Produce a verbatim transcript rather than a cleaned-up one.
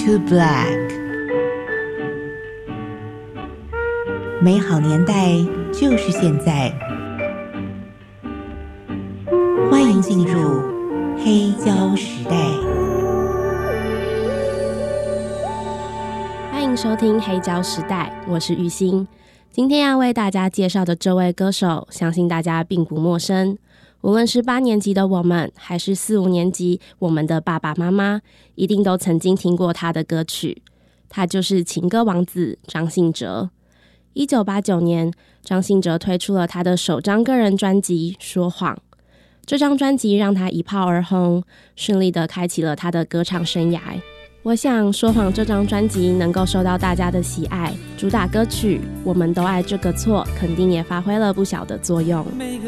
to Black。 美好年代就是现在，欢迎进入黑胶时代。 欢迎收听黑胶时代，我是玉欣。今天要为大家介绍的这位歌手，相信大家并不陌生。无论是八年级的我们，还是四五年级我们的爸爸妈妈，一定都曾经听过他的歌曲。他就是情歌王子张信哲。一九八九年，张信哲推出了他的首张个人专辑《说谎》。这张专辑让他一炮而红，顺利的开启了他的歌唱生涯。我想《说谎》这张专辑能够受到大家的喜爱，主打歌曲《我们都爱这个错》肯定也发挥了不小的作用。